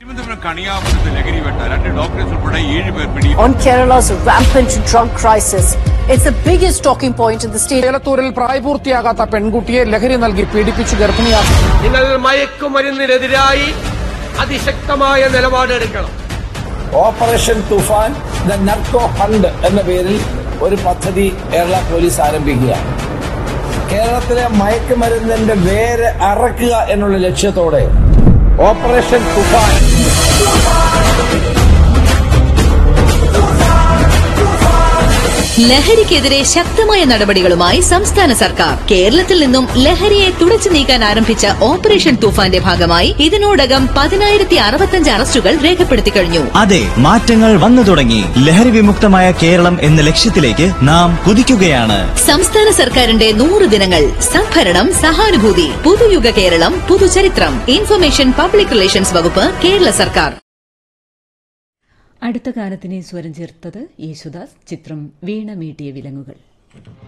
On Kerala's rampant drug crisis, it's the biggest talking point in the state. കേരളത്തിൽ പ്രായപൂർത്തിയാകാത്ത പെൺകുട്ടിയെ ലഹരി നൽകി പീഡിപ്പിച്ച് ഗർഭിണിയാക്കി. നിങ്ങൾ മയക്കുമരുന്നിനെതിരായി അതിശക്തമായ നിലപാടെടുക്കണം. Operation Toofan the narco hunt എന്ന പേരിൽ ഒരു പദ്ധതി കേരള പോലീസ് ആരംഭിക്കുകയാണ്. കേരളത്തിലെ മയക്കുമരുന്നിന്റെ വേര് അറക്കുക എന്നുള്ള ലക്ഷ്യത്തോടെ ഓപ്പറേഷൻ തുഫാൻ. ലഹരിക്കെതിരെ ശക്തമായ നടപടികളുമായി സംസ്ഥാന സർക്കാർ. കേരളത്തിൽ നിന്നും ലഹരിയെ തുടച്ചു നീക്കാൻ ആരംഭിച്ച ഓപ്പറേഷൻ തൂഫാന്റെ ഭാഗമായി ഇതിനോടകം 10,065 അറസ്റ്റുകൾ രേഖപ്പെടുത്തി കഴിഞ്ഞു. അതെ, മാറ്റങ്ങൾ വന്നു തുടങ്ങി. ലഹരി വിമുക്തമായ കേരളം എന്ന ലക്ഷ്യത്തിലേക്ക് നാം കുതിക്കുകയാണ്. സംസ്ഥാന സർക്കാരിന്റെ 100 ദിനങ്ങൾ. സംഭരണം, സഹാനുഭൂതി, പുതുയുഗ കേരളം, പുതുചരിത്രം. ഇൻഫർമേഷൻ പബ്ലിക് റിലേഷൻസ് വകുപ്പ്, കേരള സർക്കാർ. അടുത്ത കാലത്തിന് സ്വരം ചേർത്തത് യേശുദാസ്. ചിത്രം വീണ മീട്ടിയ വിലങ്ങുകൾ.